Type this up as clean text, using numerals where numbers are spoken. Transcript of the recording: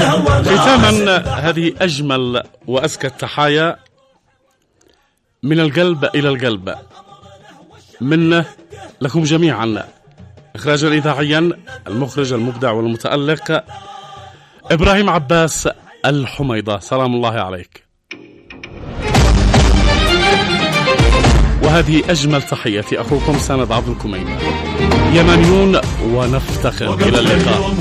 ختاما هذه أجمل وأزكى التحايا من القلب إلى القلب منه لكم جميعا. إخراجا إذاعيا المخرج المبدع والمتألق إبراهيم عباس الحميضة، سلام الله عليك. وهذه أجمل تحية أخوكم سند عبد الكميمة، يمانيون ونفتخر. إلى اللقاء.